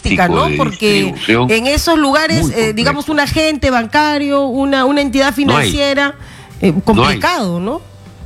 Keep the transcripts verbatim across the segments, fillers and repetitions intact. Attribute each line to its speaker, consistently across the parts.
Speaker 1: logística, ¿no? Porque en esos lugares, eh, digamos, un agente bancario, una, una entidad financiera, no eh, complicado, ¿no?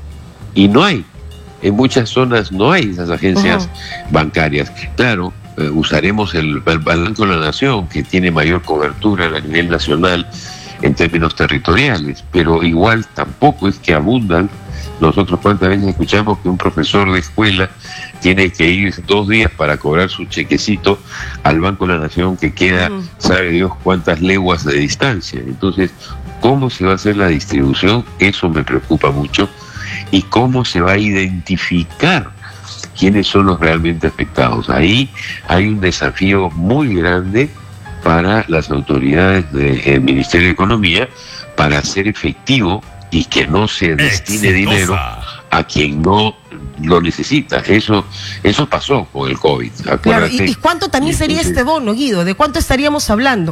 Speaker 2: Y no hay. En muchas zonas no hay esas agencias uh-huh. bancarias. Claro, eh, usaremos el, el Banco de la Nación, que tiene mayor cobertura a nivel nacional en términos territoriales, pero igual tampoco es que abundan. Nosotros cuántas veces escuchamos que un profesor de escuela tiene que ir dos días para cobrar su chequecito al Banco de la Nación, que queda, uh-huh. sabe Dios cuántas leguas de distancia. Entonces, ¿cómo se va a hacer la distribución? Eso me preocupa mucho. Y cómo se va a identificar quiénes son los realmente afectados. Ahí hay un desafío muy grande para las autoridades del Ministerio de Economía para hacer efectivo y que no se destine Exitosa. dinero a quien no lo necesita. Eso eso pasó con el COVID.
Speaker 1: Claro, ¿y, ¿y cuánto también y sería entonces, este bono, Guido? ¿De cuánto estaríamos hablando?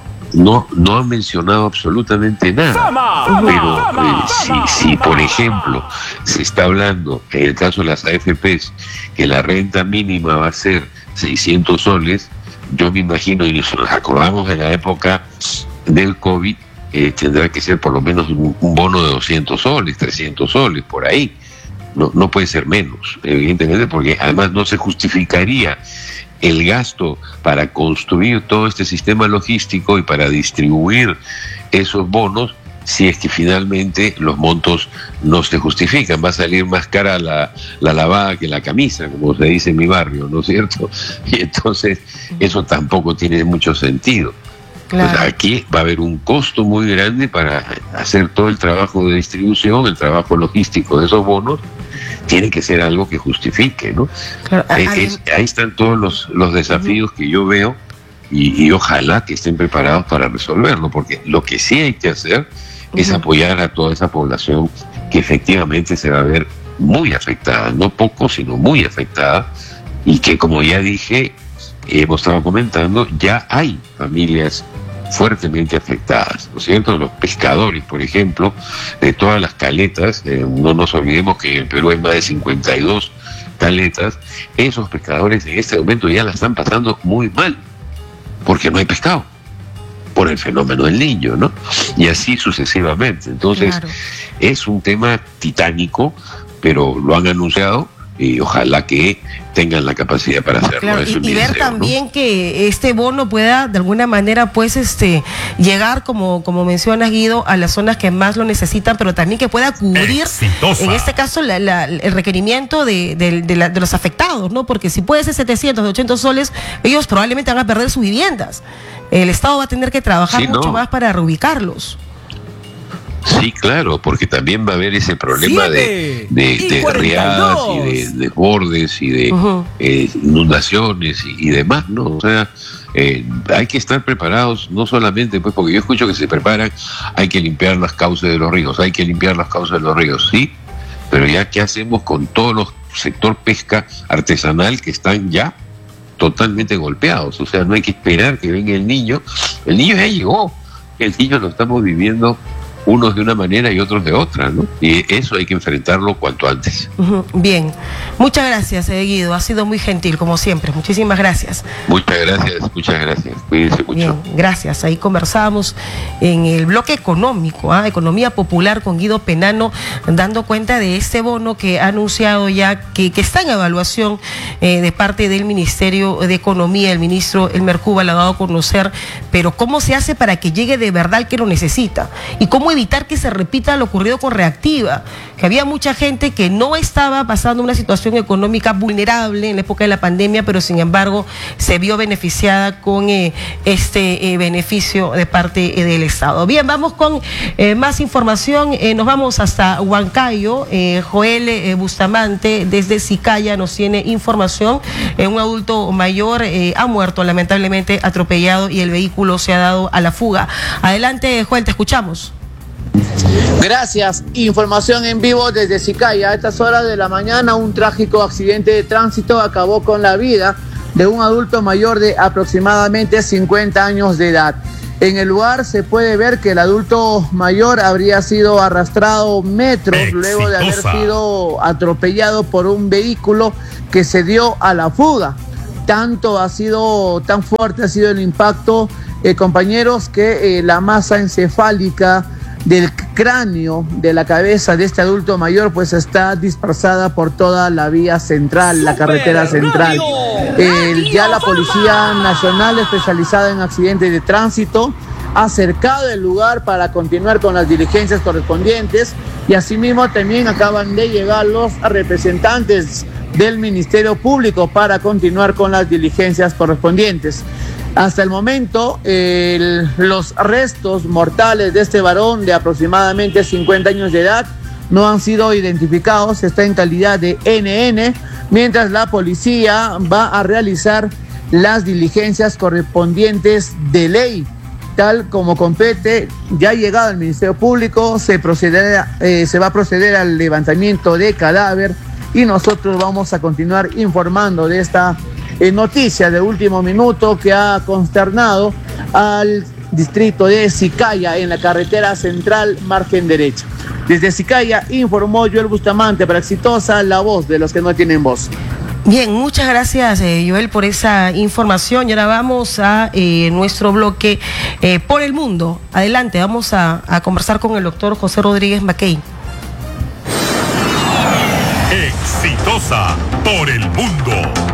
Speaker 2: No, no han mencionado absolutamente nada. ¡Fama! Pero ¡Fama! Eh, si, si, por ejemplo, se está hablando, en el caso de las A F Pes, que la renta mínima va a ser seiscientos soles, yo me imagino, y nos acordamos en la época del COVID, eh, tendrá que ser por lo menos un, un bono de doscientos soles, trescientos soles, por ahí. No, no puede ser menos, evidentemente, porque además no se justificaría el gasto para construir todo este sistema logístico y para distribuir esos bonos si es que finalmente los montos no se justifican. Va a salir más cara la, la lavada que la camisa, como se dice en mi barrio, ¿no es cierto? Y entonces eso tampoco tiene mucho sentido. Claro. Pues aquí va a haber un costo muy grande para hacer todo el trabajo de distribución, el trabajo logístico de esos bonos. Tiene que ser algo que justifique, ¿no? Claro, eh, es, ahí están todos los, los desafíos que yo veo y, y ojalá que estén preparados para resolverlo, porque lo que sí hay que hacer uh-huh. es apoyar a toda esa población que efectivamente se va a ver muy afectada, no poco, sino muy afectada, y que, como ya dije, hemos estado comentando, ya hay familias fuertemente afectadas, ¿no es cierto? Los pescadores, por ejemplo, de todas las caletas, eh, no nos olvidemos que en Perú hay más de cincuenta y dos caletas, esos pescadores en este momento ya la están pasando muy mal, porque no hay pescado, por el fenómeno del Niño, ¿no? Y así sucesivamente. Entonces, claro. es un tema titánico, pero lo han anunciado, y ojalá que tengan la capacidad para hacerlo.
Speaker 1: Claro, y, y ver también, ¿no?, que este bono pueda de alguna manera pues este llegar, como, como mencionas, Guido, a las zonas que más lo necesitan, pero también que pueda cubrir Exitosa. en este caso la, la, el requerimiento de, de, de, la, de los afectados, ¿no? Porque si puede ser setecientos, ochocientos soles, ellos probablemente van a perder sus viviendas. El Estado va a tener que trabajar sí, mucho no. más para reubicarlos.
Speaker 2: Sí, claro, porque también va a haber ese problema de, de, de riadas y de desbordes y de uh-huh. eh, inundaciones y, y demás, ¿no? O sea, eh, hay que estar preparados, no solamente, pues, porque yo escucho que se preparan, hay que limpiar las cauces de los ríos, hay que limpiar las cauces de los ríos, sí, pero ya, ¿qué hacemos con todo el sector pesca artesanal que están ya totalmente golpeados? O sea, no hay que esperar que venga el niño, el niño ya llegó, el niño lo estamos viviendo unos de una manera y otros de otra, ¿no? Y eso hay que enfrentarlo cuanto antes.
Speaker 1: Uh-huh. Bien, muchas gracias, eh, Guido, ha sido muy gentil, como siempre, muchísimas gracias.
Speaker 2: Muchas gracias, muchas gracias, cuídense mucho.
Speaker 1: Bien, gracias, ahí conversamos en el bloque económico, ¿eh? Economía Popular, con Guido Penano, dando cuenta de este bono que ha anunciado ya, que, que está en evaluación eh, de parte del Ministerio de Economía. El ministro Elmer Cuba lo ha dado a conocer, pero ¿cómo se hace para que llegue de verdad al que lo necesita? ¿Y cómo evitar que se repita lo ocurrido con Reactiva? Que había mucha gente que no estaba pasando una situación económica vulnerable en la época de la pandemia, pero sin embargo se vio beneficiada con eh, este eh, beneficio de parte eh, del Estado. Bien, vamos con eh, más información. Eh, nos vamos hasta Huancayo. Eh, Joel eh, Bustamante desde Sicaya nos tiene información. Eh, un adulto mayor eh, ha muerto lamentablemente atropellado y el vehículo se ha dado a la fuga. Adelante, Joel, te escuchamos.
Speaker 3: Gracias. Información en vivo desde Sicaya. A estas horas de la mañana, un trágico accidente de tránsito acabó con la vida de un adulto mayor de aproximadamente cincuenta años de edad. En el lugar se puede ver que el adulto mayor habría sido arrastrado metros Exitosa. luego de haber sido atropellado por un vehículo que se dio a la fuga. tanto ha sido, tan fuerte ha sido el impacto, eh, compañeros, que eh, la masa encefálica del cráneo de la cabeza de este adulto mayor pues está dispersada por toda la vía central, la carretera central. Eh, ya la Policía Nacional especializada en accidentes de tránsito ha acercado el lugar para continuar con las diligencias correspondientes, y asimismo también acaban de llegar los representantes del Ministerio Público para continuar con las diligencias correspondientes. Hasta el momento, el, los restos mortales de este varón de aproximadamente cincuenta años de edad no han sido identificados, está en calidad de N N, mientras la policía va a realizar las diligencias correspondientes de ley, tal como compete. Ya ha llegado el Ministerio Público, se, procederá, eh, se va a proceder al levantamiento de cadáver, y nosotros vamos a continuar informando de esta eh, noticia de último minuto que ha consternado al distrito de Sicaya en la carretera central margen derecha. Desde Sicaya informó Joel Bustamante para Exitosa, la voz de los que no tienen voz.
Speaker 1: Bien, muchas gracias, eh, Joel, por esa información. Y ahora vamos a eh, nuestro bloque eh, por el mundo. Adelante, vamos a, a conversar con el doctor José Rodríguez Mackey.
Speaker 4: Exitosa por el mundo.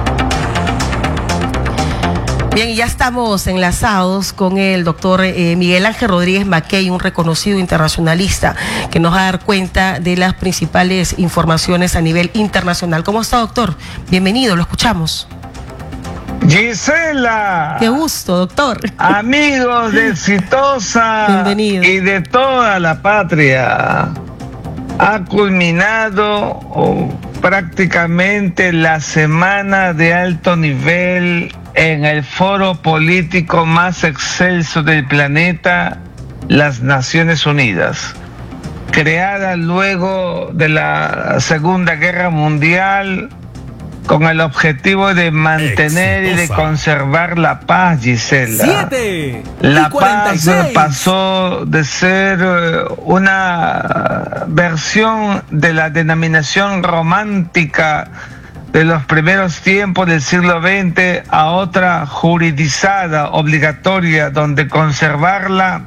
Speaker 1: Bien, y ya estamos enlazados con el doctor eh, Miguel Ángel Rodríguez Mackey, un reconocido internacionalista que nos va a dar cuenta de las principales informaciones a nivel internacional. ¿Cómo está, doctor? Bienvenido, lo escuchamos.
Speaker 5: Gisela.
Speaker 1: Qué gusto, doctor.
Speaker 5: Amigos de Exitosa.
Speaker 1: Bienvenido.
Speaker 5: Y de toda la patria. Ha culminado oh, prácticamente la semana de alto nivel en el foro político más excelso del planeta, las Naciones Unidas, creada luego de la Segunda Guerra Mundial con el objetivo de mantener Exitosa. Y de conservar la paz, Gisela.
Speaker 6: Siete
Speaker 5: la paz pasó de ser una versión de la denominación romántica de los primeros tiempos del siglo veinte a otra juridizada, obligatoria, donde conservarla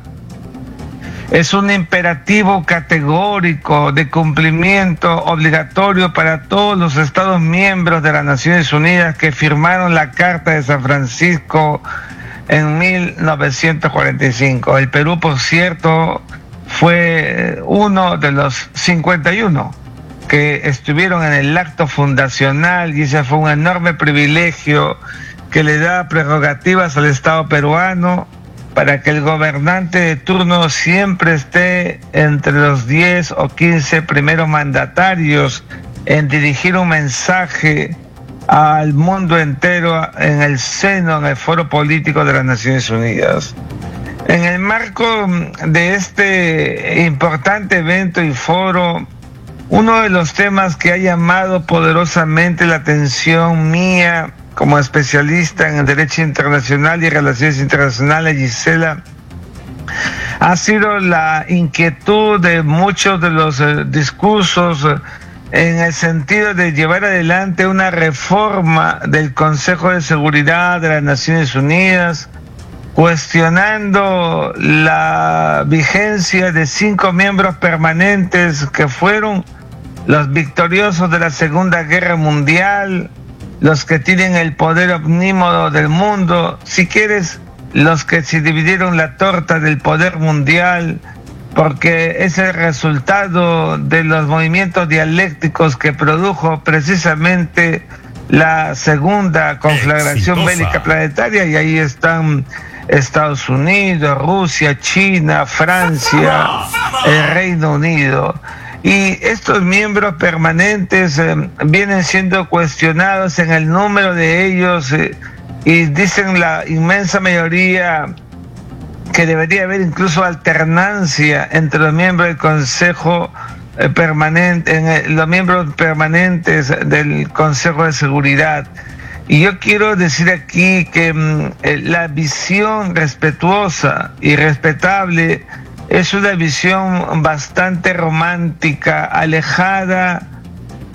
Speaker 5: es un imperativo categórico de cumplimiento obligatorio para todos los Estados miembros de las Naciones Unidas que firmaron la Carta de San Francisco en mil novecientos cuarenta y cinco. El Perú, por cierto, fue uno de los cincuenta y uno que estuvieron en el acto fundacional, y ese fue un enorme privilegio que le da prerrogativas al Estado peruano para que el gobernante de turno siempre esté entre los diez o quince primeros mandatarios en dirigir un mensaje al mundo entero en el seno, en el foro político de las Naciones Unidas. En el marco de este importante evento y foro, uno de los temas que ha llamado poderosamente la atención mía como especialista en el derecho internacional y relaciones internacionales, Gisela, ha sido la inquietud de muchos de los eh, discursos eh, en el sentido de llevar adelante una reforma del Consejo de Seguridad de las Naciones Unidas, cuestionando la vigencia de cinco miembros permanentes que fueron los victoriosos de la Segunda Guerra Mundial, los que tienen el poder omnímodo del mundo, si quieres, los que se dividieron la torta del poder mundial, porque es el resultado de los movimientos dialécticos que produjo precisamente la segunda conflagración Exitosa. bélica planetaria, y ahí están Estados Unidos, Rusia, China, Francia, el Reino Unido. Y estos miembros permanentes eh, vienen siendo cuestionados en el número de ellos eh, y dicen la inmensa mayoría que debería haber incluso alternancia entre los miembros del Consejo eh, permanente, en el, los miembros permanentes del Consejo de Seguridad. Y yo quiero decir aquí que mm, eh, la visión respetuosa y respetable es una visión bastante romántica, alejada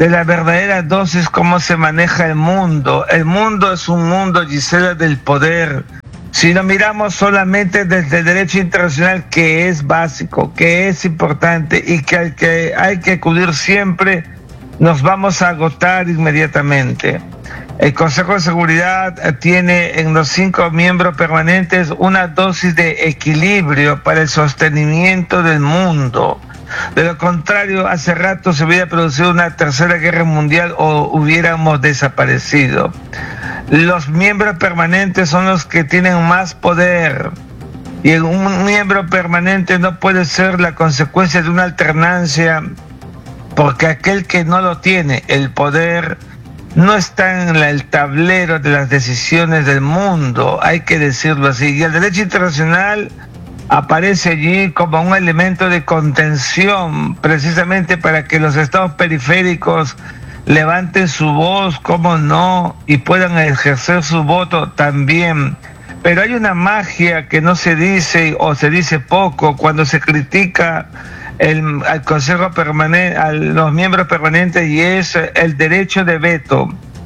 Speaker 5: de la verdadera dosis, cómo se maneja el mundo. El mundo es un mundo, Gisela, del poder. Si lo miramos solamente desde el derecho internacional, que es básico, que es importante y que al que hay que acudir siempre, nos vamos a agotar inmediatamente. El Consejo de Seguridad tiene en los cinco miembros permanentes una dosis de equilibrio para el sostenimiento del mundo. De lo contrario, hace rato se hubiera producido una tercera guerra mundial o hubiéramos desaparecido. Los miembros permanentes son los que tienen más poder. Y un miembro permanente no puede ser la consecuencia de una alternancia, porque aquel que no lo tiene, el poder, no está en el tablero de las decisiones del mundo, hay que decirlo así. Y el derecho internacional aparece allí como un elemento de contención, precisamente para que los estados periféricos levanten su voz, como no, y puedan ejercer su voto también. Pero hay una magia que no se dice o se dice poco cuando se critica el, al Consejo Permanente, a los miembros permanentes, y es el derecho de veto.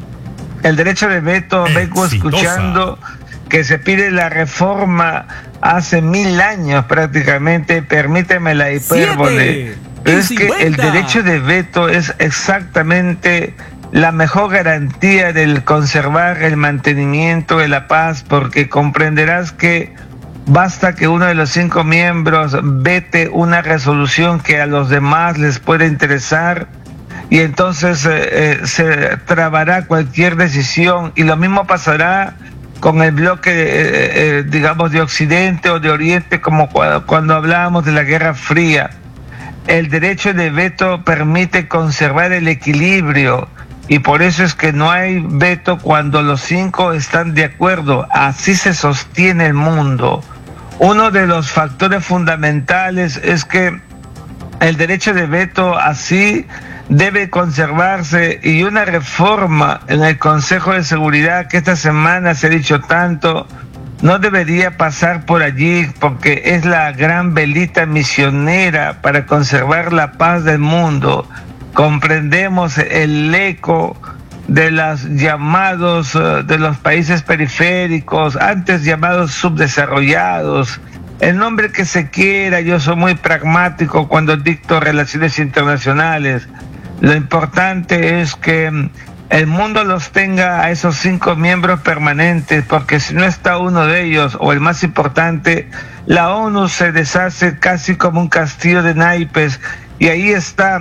Speaker 5: El derecho de veto, vengo escuchando que se pide la reforma hace mil años prácticamente, permíteme la hipérbole. Pero es que el derecho de veto es exactamente la mejor garantía del conservar el mantenimiento de la paz, porque comprenderás que basta que uno de los cinco miembros vete una resolución que a los demás les puede interesar y entonces eh, eh, se trabará cualquier decisión, y lo mismo pasará con el bloque, eh, eh, digamos, de Occidente o de Oriente, como cuando, cuando hablábamos de la Guerra Fría. El derecho de veto permite conservar el equilibrio, y por eso es que no hay veto cuando los cinco están de acuerdo. Así se sostiene el mundo. Uno de los factores fundamentales es que el derecho de veto así debe conservarse, y una reforma en el Consejo de Seguridad, que esta semana se ha dicho tanto, no debería pasar por allí, porque es la gran velita misionera para conservar la paz del mundo. Comprendemos el eco de los llamados de los países periféricos, antes llamados subdesarrollados, el nombre que se quiera. Yo soy muy pragmático cuando dicto relaciones internacionales. Lo importante es que el mundo los tenga a esos cinco miembros permanentes, porque si no está uno de ellos, o el más importante, la ONU se deshace casi como un castillo de naipes. Y ahí está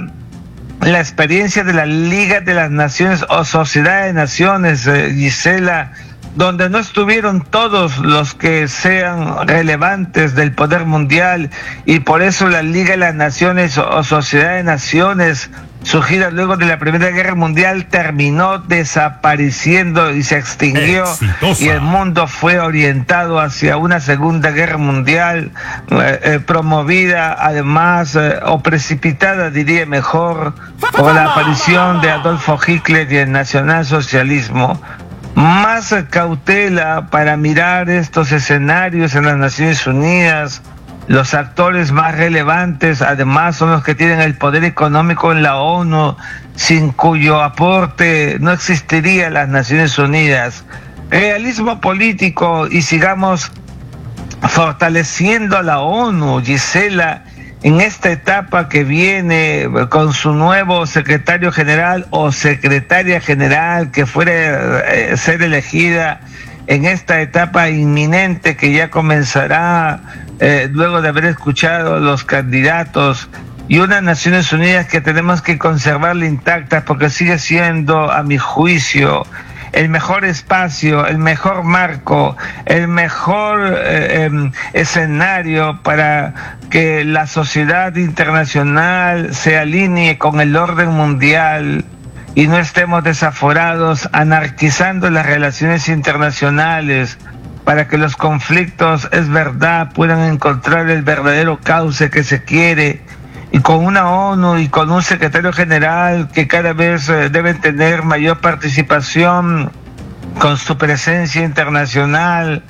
Speaker 5: la experiencia de la Liga de las Naciones o Sociedad de Naciones, eh, Gisela, donde no estuvieron todos los que sean relevantes del poder mundial, y por eso la Liga de las Naciones o Sociedad de Naciones, surgida luego de la Primera Guerra Mundial, terminó desapareciendo y se extinguió. Exitosa. Y el mundo fue orientado hacia una Segunda Guerra Mundial, eh, eh, promovida además, eh, o precipitada, diría mejor, por la aparición de Adolfo Hitler y el nacionalsocialismo. Más cautela para mirar estos escenarios en las Naciones Unidas. Los actores más relevantes además son los que tienen el poder económico en la ONU, sin cuyo aporte no existiría las Naciones Unidas. Realismo político, y sigamos fortaleciendo a la ONU, Gisela, en esta etapa que viene con su nuevo secretario general o secretaria general que fuera a ser elegida en esta etapa inminente que ya comenzará eh, luego de haber escuchado los candidatos, y unas Naciones Unidas que tenemos que conservarla intacta, porque sigue siendo, a mi juicio, el mejor espacio, el mejor marco, el mejor eh, eh, escenario para que la sociedad internacional se alinee con el orden mundial y no estemos desaforados anarquizando las relaciones internacionales, para que los conflictos, es verdad, puedan encontrar el verdadero cauce que se quiere, y con una ONU y con un secretario general que cada vez eh, deben tener mayor participación con su presencia internacional,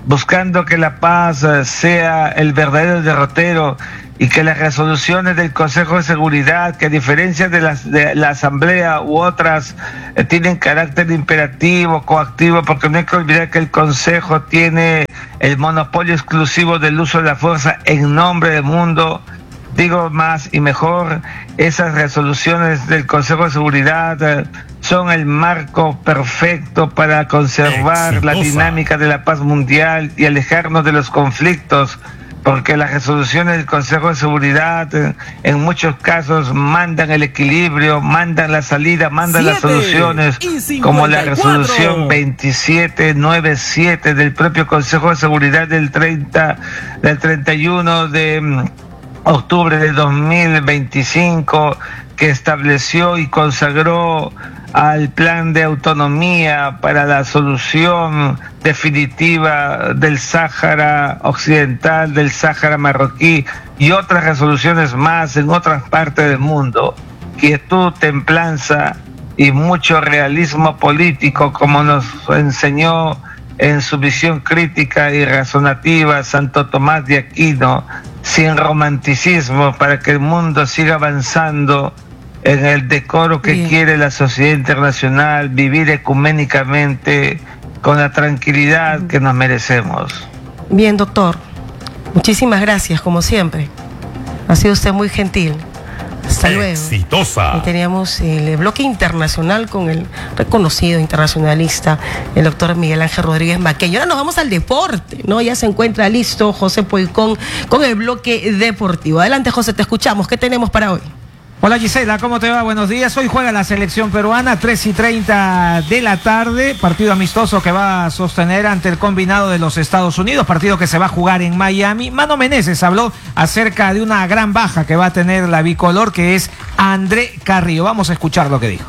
Speaker 5: buscando que la paz eh, sea el verdadero derrotero y que las resoluciones del Consejo de Seguridad, que a diferencia de, las, de la Asamblea u otras, eh, tienen carácter imperativo, coactivo, porque no hay que olvidar que el Consejo tiene el monopolio exclusivo del uso de la fuerza en nombre del mundo. Digo más y mejor, esas resoluciones del Consejo de Seguridad eh, son el marco perfecto para conservar Exitosa. la dinámica de la paz mundial y alejarnos de los conflictos, porque las resoluciones del Consejo de Seguridad eh, en muchos casos mandan el equilibrio, mandan la salida, mandan las soluciones, como la resolución veintisiete noventa y siete del propio Consejo de Seguridad del treinta, del treinta y uno de octubre de dos mil veinticinco, que estableció y consagró al plan de autonomía para la solución definitiva del Sáhara Occidental, del Sáhara Marroquí y otras resoluciones más en otras partes del mundo. Quietud, templanza y mucho realismo político, como nos enseñó en su visión crítica y razonativa Santo Tomás de Aquino, sin romanticismo, para que el mundo siga avanzando en el decoro que Bien. quiere la sociedad internacional, vivir ecuménicamente con la tranquilidad que nos merecemos.
Speaker 1: Bien, doctor, muchísimas gracias, como siempre. Ha sido usted muy gentil. Hasta luego.
Speaker 4: Exitosa.
Speaker 1: Y teníamos el bloque internacional con el reconocido internacionalista, el doctor Miguel Ángel Rodríguez Maqueño. Ahora nos vamos al deporte, ¿no? Ya se encuentra listo José Poicón con el bloque deportivo. Adelante, José, te escuchamos. ¿Qué tenemos para hoy?
Speaker 6: Hola Gisela, ¿cómo te va? Buenos días. Hoy juega la selección peruana, tres y treinta de la tarde, partido amistoso que va a sostener ante el combinado de los Estados Unidos, partido que se va a jugar en Miami. Mano Meneses habló acerca de una gran baja que va a tener la bicolor, que es André Carrillo. Vamos a escuchar lo que dijo.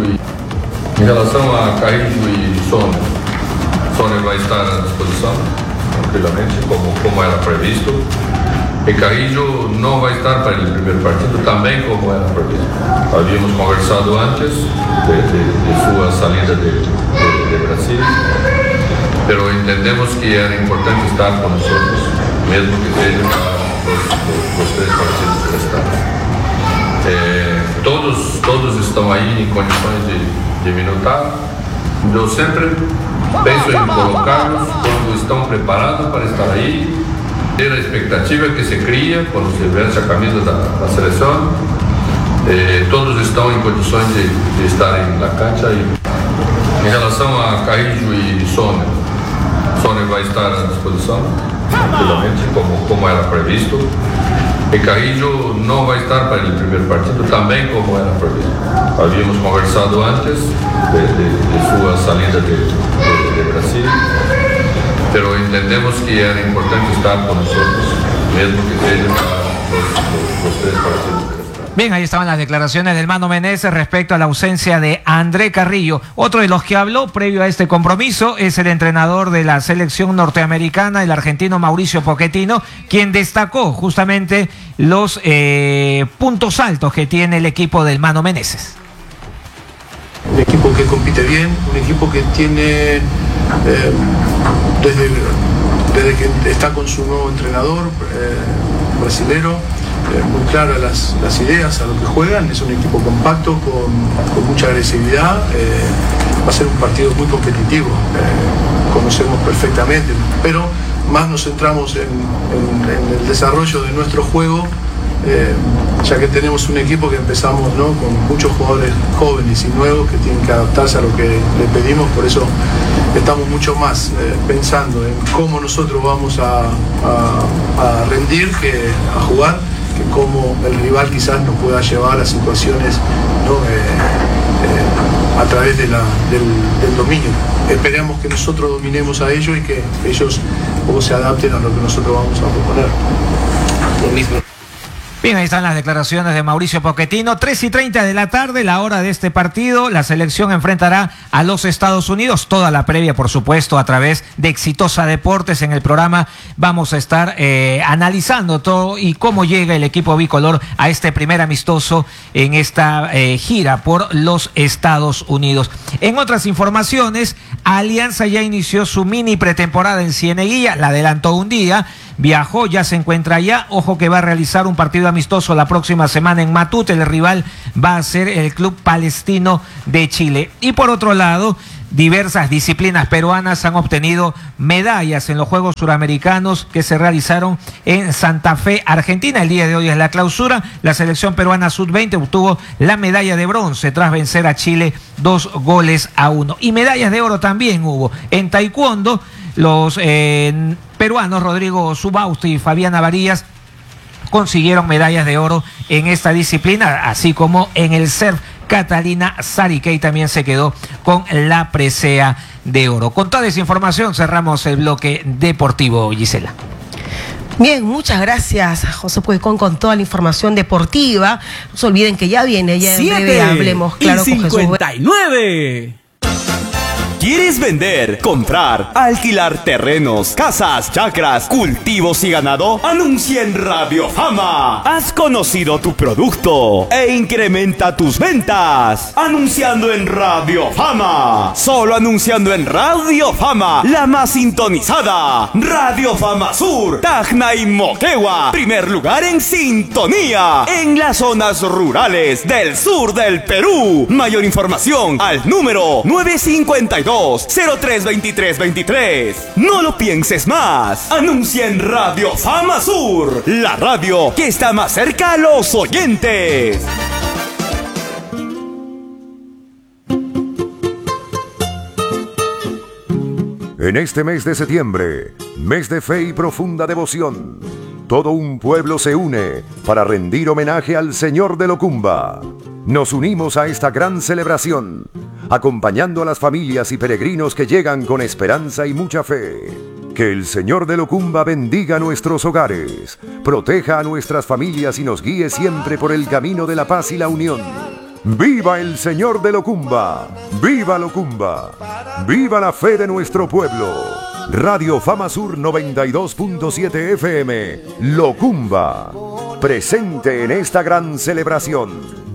Speaker 7: En relación a Carrillo y Soner, Soner va a estar a disposición, tranquilamente, como, como era previsto. Y Carrillo no va a estar para el primer partido, también como era previsto. Habíamos conversado antes de, de, de su salida de, de, de Brasil, pero entendemos que era importante estar con nosotros, mesmo que seja los, los, los tres partidos restantes. Eh, todos, todos estão aí em condições de, de minutar. Eu sempre penso em colocá-los quando estão preparados para estar aí. É a expectativa que se cria quando se veste a camisa da, da seleção. Eh, todos estão em condições de, de estarem na cancha. E, em relação a Carrillo e Soner, Soner vai estar à disposição, tranquilamente, como, como era previsto. E Carrillo não vai estar para o primeiro partido, também como era previsto. Havíamos conversado antes de, de, de sua salida de, de, de Brasil, pero entendemos que era importante estar con nosotros, mesmo que seja los, los, los tres partidos.
Speaker 6: Bien, ahí estaban las declaraciones del Mano Meneses respecto a la ausencia de André Carrillo. Otro de los que habló previo a este compromiso es el entrenador de la selección norteamericana, el argentino Mauricio Pochettino, quien destacó justamente los eh, puntos altos que tiene el equipo del Mano Meneses.
Speaker 8: Un equipo que compite bien, un equipo que tiene, eh, desde, desde que está con su nuevo entrenador eh, brasilero, Eh, muy claras las, las ideas a lo que juegan. Es un equipo compacto con, con mucha agresividad. Eh, va a ser un partido muy competitivo, eh, conocemos perfectamente, pero más nos centramos en, en, en el desarrollo de nuestro juego, eh, ya que tenemos un equipo que empezamos, ¿no?, con muchos jugadores jóvenes y nuevos que tienen que adaptarse a lo que le pedimos. Por eso estamos mucho más eh, pensando en cómo nosotros vamos a, a, a rendir que a jugar, que cómo el rival quizás nos pueda llevar a situaciones, ¿no?, eh, eh, a través de la, del, del dominio. Esperemos que nosotros dominemos a ellos y que ellos luego se adapten a lo que nosotros vamos a proponer. Lo mismo.
Speaker 6: Bien, ahí están las declaraciones de Mauricio Pochettino. tres y treinta de la tarde, la hora de este partido. La selección enfrentará a los Estados Unidos. Toda la previa, por supuesto, a través de Exitosa Deportes. En el programa vamos a estar eh, analizando todo y cómo llega el equipo bicolor a este primer amistoso en esta eh, gira por los Estados Unidos. En otras informaciones, Alianza ya inició su mini pretemporada en Cieneguilla. La adelantó un día. Viajó, ya se encuentra allá. Ojo que va a realizar un partido amistoso la próxima semana en Matute. El rival va a ser el Club Palestino de Chile. Y por otro lado, diversas disciplinas peruanas han obtenido medallas en los Juegos Suramericanos que se realizaron en Santa Fe, Argentina. El día de hoy es la clausura. La selección peruana sub veinte obtuvo la medalla de bronce tras vencer a Chile dos goles a uno. Y medallas de oro también hubo en taekwondo. Los eh, peruanos Rodrigo Subausti y Fabiana Varías consiguieron medallas de oro en esta disciplina, así como en el surf. Catalina Sarikey también se quedó con la presea de oro. Con toda esa información cerramos el bloque deportivo, Gisela.
Speaker 1: Bien, muchas gracias, José Puecón, con toda la información deportiva. No se olviden que ya viene, ya en breve hablemos claro con Jesús.
Speaker 9: cincuenta y nueve. ¿Quieres vender, comprar, alquilar terrenos, casas, chacras, cultivos y ganado? Anuncia en Radio Fama. Has conocido tu producto e incrementa tus ventas. Anunciando en Radio Fama. Solo anunciando en Radio Fama, la más sintonizada. Radio Fama Sur, Tacna y Moquegua. Primer lugar en sintonía en las zonas rurales del sur del Perú. Mayor información al número nueve cinco dos cero tres veintitrés veintitrés. No lo pienses más. Anuncia en Radio Fama Sur, la radio que está más cerca a los oyentes.
Speaker 10: En este mes de septiembre, mes de fe y profunda devoción, todo un pueblo se une para rendir homenaje al Señor de Locumba. Nos unimos a esta gran celebración, acompañando a las familias y peregrinos que llegan con esperanza y mucha fe. Que el Señor de Locumba bendiga nuestros hogares, proteja a nuestras familias y nos guíe siempre por el camino de la paz y la unión. ¡Viva el Señor de Locumba! ¡Viva Locumba! ¡Viva la fe de nuestro pueblo! Radio Fama Sur noventa y dos punto siete F M, Locumba, presente en esta gran celebración.